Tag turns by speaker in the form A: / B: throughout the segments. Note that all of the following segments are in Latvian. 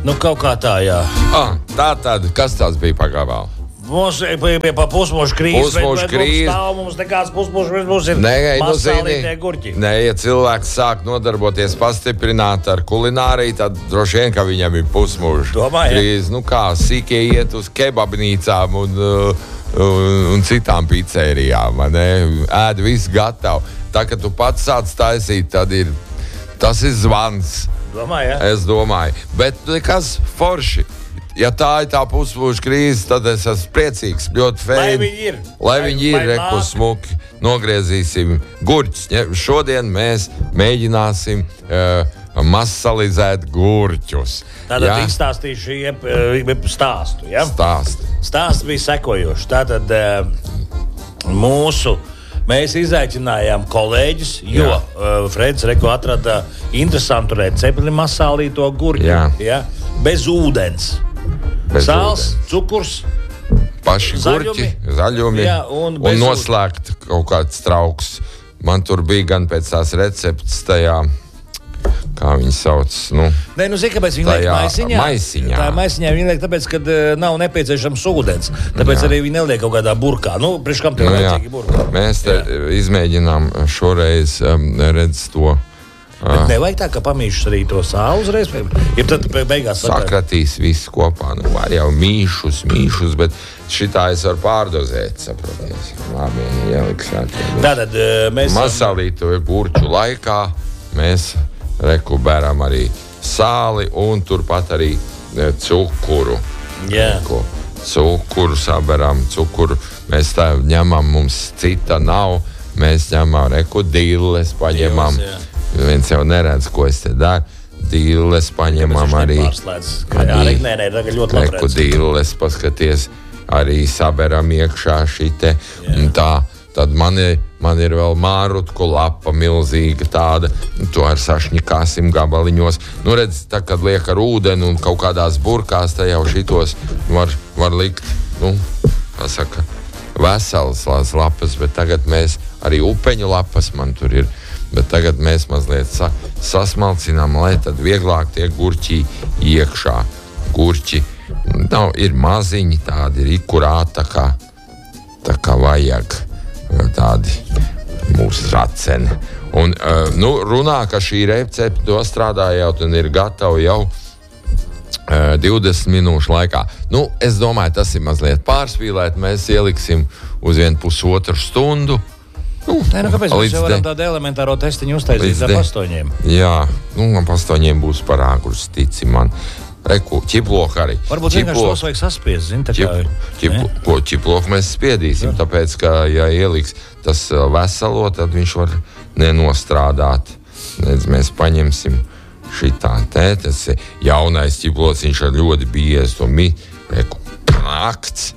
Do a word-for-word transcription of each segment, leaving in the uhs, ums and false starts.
A: Nu, kaut kā tā, jā.
B: Ah, tā tad, kas tās bija pagāvāli?
A: Mums ir pa pusmošu krīzes,
B: pusmošu krīze.
A: Stāv, mums nekāds pusmošu, mums ir
B: nē, nu,
A: masālītie gurķi.
B: Nē, ja cilvēks sāk nodarboties pastiprināt ar kulināriju, tad droši vien, ka viņam ir pusmošu
A: Domāju,
B: krīze. Nu kā, sīkie iet uz kebabnīcām un, un, un citām pizzērijām, ne? Ēd viss gatavu. Tā, ka tu pats sāc taisīt, tad ir, tas ir zvans.
A: Domāju, ja?
B: Es domāju, bet nekas forši. Ja tā ir tā pusmūža krīze, tad es esmu priecīgs, ļoti fēni.
A: Lai viņi ir.
B: Lai viņi ir, reku smuki. Nogriezīsim gurķus. Šodien mēs mēģināsim uh, masalizēt gurķus.
A: Tātad ja? Izstāstīšu jeb, jeb stāstu. Ja?
B: Stāst.
A: Stāsts bija sekojošs. Tātad uh, mūsu... Mēs izaicinājām kolēģus, jo uh, Freds Reko atrada interesantu recepti masālīto gurķi.
B: Jā.
A: Ja? Bez ūdens.
B: Bez
A: Sāls,
B: ūdens.
A: cukurs,
B: paši gurķi, zaļumi
A: jā, un,
B: un noslēgt kaut kāds trauks. Man tur bija gan pēc tās receptes tajā, kā viņi sauc, nu...
A: Nē, nu, zini, kāpēc viņi liek maisiņā?
B: maisiņā.
A: Tā maisiņā viņi liek tāpēc, ka uh, nav nepieciešams ūdens. Tāpēc jā. Arī viņi neliek kaut kādā burkā. Nu, priekš kam tev
B: nu,
A: vajadzīgi burkā?
B: Mēs te jā. izmēģinām šoreiz um, redz to...
A: Bet nevajag tā, ka pamīšus arī to sāli uzreiz? Ja tad beigās
B: sakratīs viss kopā. Nu, var jau mīšus, mīšus, bet šitā es varu pārdozēt, saproties. Labi, ieliksāt.
A: Tātad mēs...
B: Masālīto gurķu laikā mēs rekubēram arī sāli un turpat arī cukuru.
A: Jā.
B: Reku, cukuru saberam, cukuru. Mēs tā ņemam, mums cita nav. Mēs ņemam reku dilles, paņemam.
A: Divas,
B: viens jau neredz, ko es te daru. Dilles paņemam arī.
A: Arī nē, nē, tagad ļoti labi redz.
B: Dilles, paskaties, arī saberam iekšā šite. Un tā, tad man ir, man ir vēl mārutku lapa milzīga tāda. To ar sašņikāsim gabaliņos. Nu redz, tā, kad liek ar ūdeni un kaut kādās burkās, tā jau šitos var, var likt, nu, kā saka, veselas lapas, bet tagad mēs arī upeņu lapas man tur ir. Bet tagad mēs mazliet sa- sasmalcinām, lai tad vieglāk tie gurķi iekšā. Gurķi nav, ir maziņi, tādi ir ikurāti, tā kā, tā kā vajag tādi mūsu raceni. Un, uh, nu, runā, ka šī recepte nostrādājot un ir gatava jau uh, divdesmit minūšu laikā. Nu, es domāju, tas ir mazliet pārspīlēt, mēs ieliksim uz vienu pusotru stundu. Nu,
A: Nē, nu kāpēc mēs jau varam tādu elementāro testiņu uztaisīt ar pastoņiem?
B: Jā, nu, man pastoņiem būs par āgrus, tici man. Reku, ķiploku arī.
A: Varbūt vienkārši tos vajag saspiest, zin, tā kā...
B: Ķiploku ķiploku mēs spiedīsim, jā. Tāpēc, ka, ja ieliks tas veselo, tad viņš var nenostrādāt. Nedz, mēs paņemsim šitā, te, tas ir jaunais ķiploks, viņš ar ļoti biezi, to mi, reku, nakts.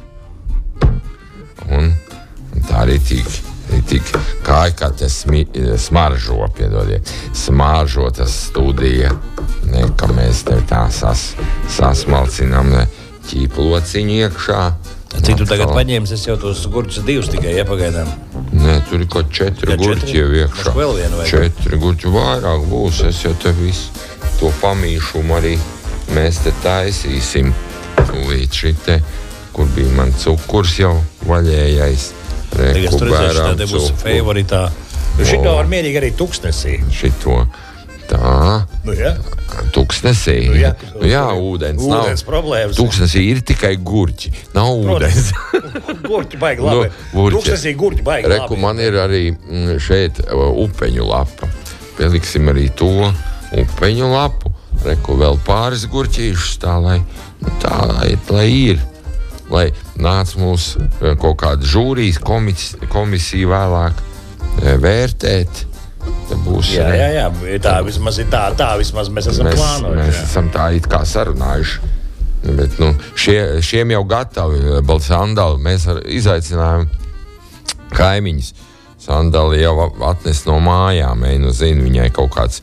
B: Un, un tā arī tik... Tik kā kā tas smaržo, piedodiet, smaržo tas studija, ne, ka mēs tev tā sas, sasmalcinām ķīplociņu iekšā.
A: Cik tu tagad paņēmis, es jau tos gurķus divus tikai iepagaidām?
B: Nē, tur ir kaut četri gurķi jau iekšā.
A: Vēl vienu vajag?
B: Četri gurķi vairāk būs, es jau te visu to pamīšumu arī mēs te taisīsim. Līdz šite, kur bija man cukurs jau vaļējais.
A: Tagad tur redzēšu, tā te būs favoritā. Nu, šito var mierīgi arī tuksnesī.
B: Šito tā.
A: Nu, jā.
B: Tuksnesī.
A: Nu, jā,
B: nu, jā ūdens nav.
A: Ūdens problēmas.
B: Tuksnesī ir tikai gurķi. Nav ūdens.
A: Gurķi baigi labi.
B: Nu,
A: tuksnesī gurķi baigi labi.
B: Reku, man ir arī šeit upeņu lapa. Pieliksim arī to upeņu lapu. Reku, vēl pāris gurķīšus tā, lai, tā, lai, lai ir. Lai nāc mūs kaut kāda žūrijas komis, komisija vēlāk vērtēt. Būs,
A: jā, jā, jā, tā vismaz ir tā, tā vismaz mēs esam
B: mēs,
A: plānojuši.
B: Mēs
A: jā.
B: esam tā it kā sarunājuši. Bet, nu, šie, šiem jau gatavi balsandali. Mēs izaicinājām kaimiņus. Sandali jau atnes no mājām. Ej, nu, zinu, viņai kaut kāds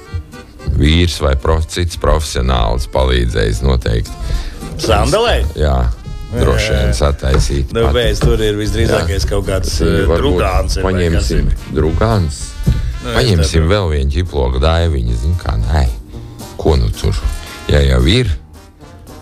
B: vīrs vai prof, cits profesionāls palīdzējis noteikti.
A: Sandalē?
B: Jā. Droši vien sataisīt.
A: Nu, bet tur ir visdrīzākais kaut kāds uh, drugāns.
B: Paņemsim drugāns. Nu, paņemsim vēl vienu ķiploku daiviņu. Zin kā, nē. Ko nu tur? Ja jau ir,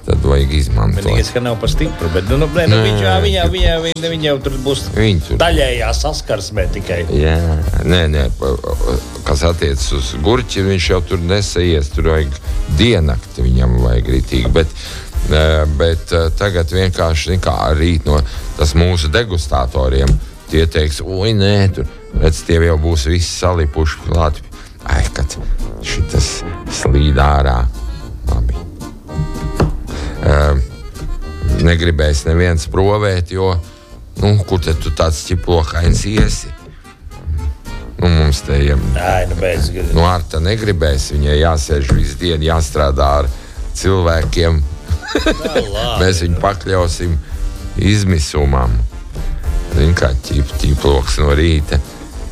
B: tad vajag izmantot.
A: Vienīgais, ka nav par stipru, bet nu, ne, nu, viņa, viņa, viņa, viņa, viņa jau tur būs
B: tur.
A: Daļējā saskarsmē tikai.
B: Jā, nē, nē, kas attiec uz gurķi, viņš jau tur nesaies, tur vajag diennakti, viņam vajag ritīgi, bet, bet tagad vienkārši kā rīt no tas mūsu degustatoriem, tie teiks, oi, nē, tur, redz, tie jau būs visi salipuši klāt. Ai, kad šitas slīd ārā. Labi. Uh, negribēs neviens provēt, jo, nu, kur te tu tāds ķiplokains iesi? Nu, mums te, ja,
A: Ai, nu, beidz.
B: Nu, Arta negribēs, viņai jāsēž visu dienu, jāstrādā ar cilvēkiem. Mēs viņu pakļausim izmisumam. Zin, kā ķip, ķiploks no rīta.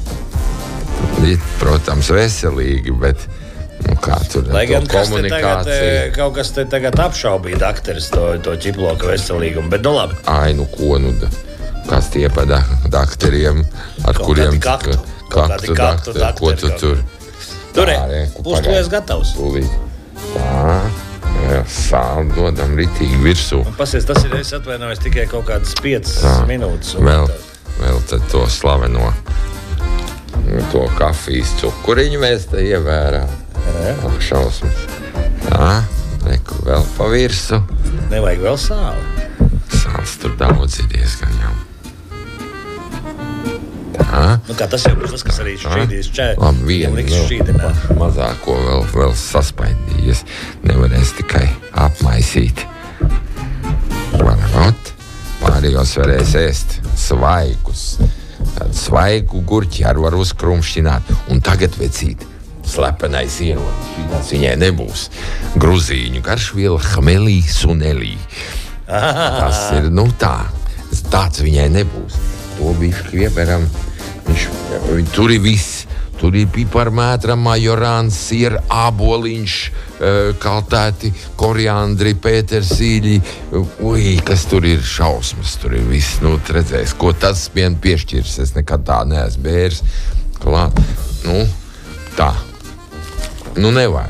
B: Protams, veselīgi, bet nu, kā tur
A: Lai gan
B: komunikācija.
A: Kas te tagad, kaut kas te tagad apšaubīja dakteris to, to ķiploka veselīgumu, bet nu labi.
B: Ai, nu ko, nu, kas tie pa da, dakteriem, ar
A: Kaut
B: kuriem...
A: kaktu,
B: kaktu, kaktu dakteri, ko tu tur?
A: Turē, pustulies gatavs.
B: Tūlīt. Tā, jā, sāli dodam ritīgi virsū.
A: Un pasies, tas ir, es atvainojos, tikai kaut kādas piecas
B: Tā,
A: minūtes.
B: Vēl, vēl tad to slaveno. To kafijas cukuriņu mēs te ievērām. Ak, šausmas. Tā, reku vēl pa virsu.
A: Nevajag vēl sāli.
B: Sāls tur daudz ir diezgan jau. Tā.
A: Nu kā tas jau būs tas, kas arī šķīdīs čēri.
B: Labi, vienu
A: liks šķīdināt.
B: Mazāko vēl, vēl saspaidījies. Nevarēs tikai apmaisīt. Varot. Pārējos varēs ēst svaigus. Tādu svaigu gurķi ar var uzkrumšķināt. Un tagad, vecīt, slepenais ierocis. Šitās viņai nebūs. Gruzīņu garšviela hmelī sunelī. Tas ir, nu tā. Tāds viņai nebūs. To bišķi ieberam. Viņš, tur ir viss. Tur ir piparmētra, majorāns, ir āboliņš, kaltēti koriandri, pētersīļi. Ui, kas tur ir šausmas, tur ir viss. Nu, redzēs, ko tas vien piešķirs. Es nekad tā neesmu bērs. Klāt. Nu, tā. Nu, nevar.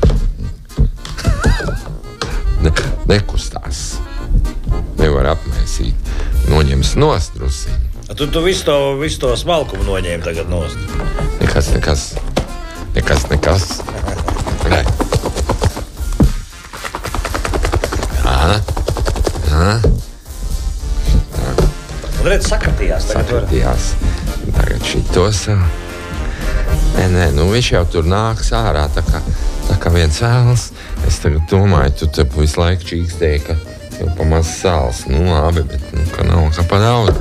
B: Ne, nekustās. Nevar apmēsīt. Noņems nost drusiņu.
A: Tu, tu visu to, visu to smalkumu noņēmi tagad nost.
B: Nekas, nekas. Nekas, nekas. Nē. Jā. Jā.
A: Un redz, sakratījās.
B: Sakratījās. Tagad šitos. Nē, nē, nu viņš jau tur nāks ārā, tā kā, tā kā viens vēls. Es tagad domāju, tu te visu laiku čīkstēji, ka jau pa maz sāls. Nu, labi, bet nu, ka nav, ka pa daudz.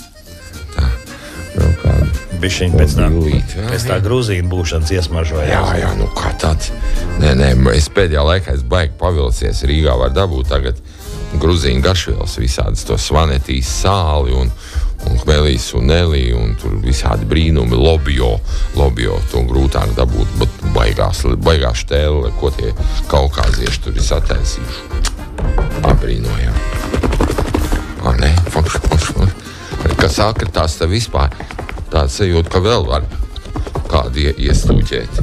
A: Bišķiņ pēc tā, pēc tā grūzīna būšanas iesmažoja.
B: Jā, jā, nu kā tāds. Nē, nē, es pēdējā laikā es baigi pavilcies. Rīgā var dabūt tagad grūzīna garšvielas visādas, to svanetīs sāli un, un hmelīs un nelī un tur visādi brīnumi, lobio, lobio, to grūtāk dabūt, bet baigās, baigās štēle, ko tie kaukāzieši tur ir sataisījuši. Abrīnojām. Ā, nē, fakš, fakš, fakš. Kas sakritās te vispār? Tāds sajūta, ka vēl var kādu iestūģēt.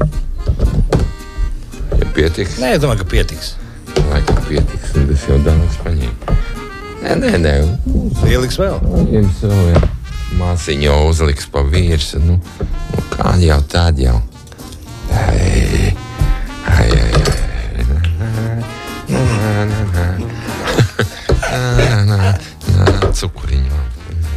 B: Ja pietiks?
A: Nē, es domāju, ka pietiks.
B: Laikam pietiks, un tas jau daudz paņēma. Nē, nē, nē.
A: Ieliks vēl?
B: Ieliks vēl, jā. Māsiņa jau uzliks pa virsu. Nu, nu kā jau tād jau. Ai, ai, ai, ai. Cukuriņu.